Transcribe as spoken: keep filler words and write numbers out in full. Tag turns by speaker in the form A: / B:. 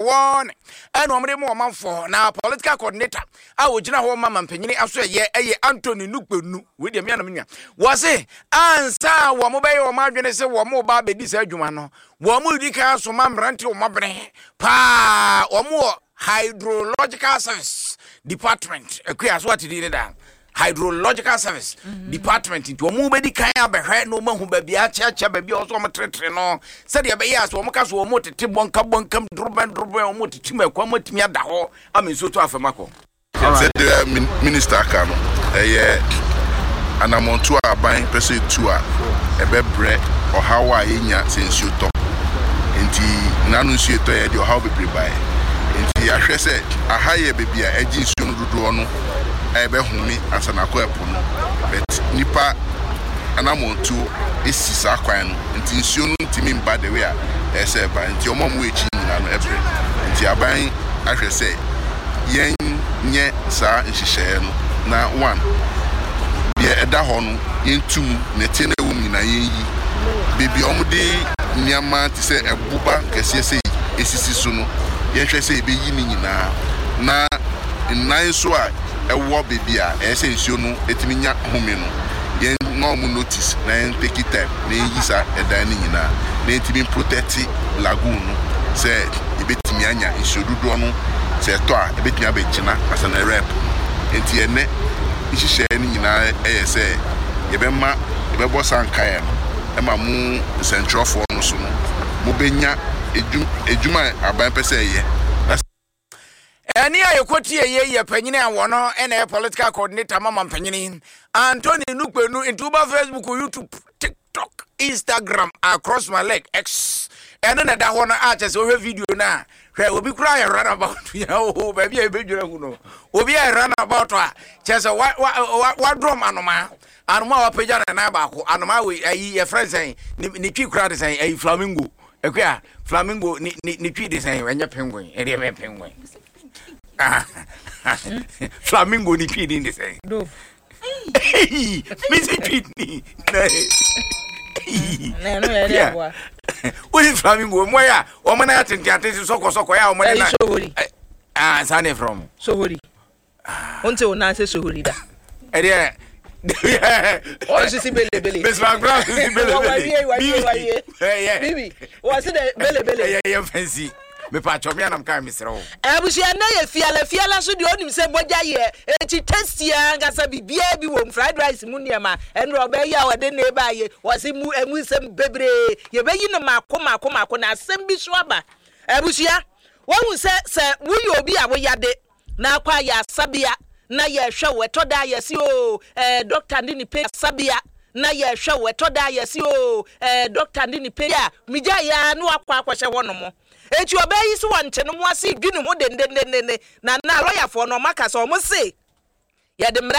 A: one and omre mo man for na political coordinator a ogina ho mama mpanyini aso ye eye Anthony Nukpenu we de me anam nya was say ansa wo mo be ye wo ma adwene se wo mo ba be di sa adwuma no wo mo di ka so ma mrante wo mabre pa wo mo hydrological service department ekua so what did that hydrological service mm-hmm. department into omo be di kan abehwe no mahu ba bia cha cha ba bia oso mo tretre no se de be ya so mo ka so mo tete bonka bonkam droben droben omo tete makwa matimi ada ho amenso to afemako
B: said the minister kan eh anamonto aban pese tu a ebebre o hawa enya sensu to enti nanu nsu to e de o hawa bebre bai enti ahwe se ahaye bebia agi nsu no dodo no ebe humi asanako epo no but nipa anamonto esisa kwan no enti nsu no ntimi mba de we a ese ba enti omom echi nyina no ebre enti aban ahwe se yen nye sa nhihye no na one bia eda ho no yentum nete na ewu nyina yenyi bebi omde nyama ti se ebuba kese se esisi so no yenhwe se ebeyi ni nyina na nnan so a ewo bebi a ese nsuo no etimi nya home no yen no mu notice na yen take time na yenyi sa eda ni nyina na etimi protect lagoon no se ebetimi anya nsuo dodo no se to a ebetimi abechina asana rep enti ene ihihye ni nyina eye se yebema yebebo sankae no ema mu central for no so no mo benya ejuma aban pese ye
A: eni ayekoti ye ye panyini awono ene political coordinator mama panyini Anthony Nukpenu intuba Facebook, YouTube, TikTok, Instagram across my leg X ene na da ho na ache se o video na hwe obi kura ya run about ya o baby e bedwura hu no obi ya run about a che se wa wa drum anoma anoma wa peja na ba ko anoma we ayi ye friend say ni twi kura de say ayi flamingo ekwa flamingo ni ni twi de say enye penguin e de be penguin flamingo ni twi de say do hey me say twi ni
C: na no ya boa
A: we flamingo moya o mana ya tintiate soko soko ya o mana na ah sane from
C: Sohori onte o na se Sohori da
A: e de
C: o sisi bele bele
A: Miss Background sisi bele bele
C: wa ye wa ye eh bibi o se de bele bele
A: eh eh fancy me pa chome anam ka misro
C: abusia na ye fiala fiala so de onim se boja ye enti testia ngasa bibia bi wo fried rice mu niema enro be ya wode na eba ye wose mu emu sem bebre ye be yi no makoma akoma akoma na asem bi so aba abusia wo se se wo ye obi a wo yade na kwa ya sabia na ye hwe weto da ye si o eh doctor ndi ni pe sabia na ye hwe weto da ye si o eh doctor ndi ni pe ya mija ya no akwa akwahye wono mo eti obayi so wonche no mo ase dwunu ho dendendende na na lawyer for no maka so mo se ye de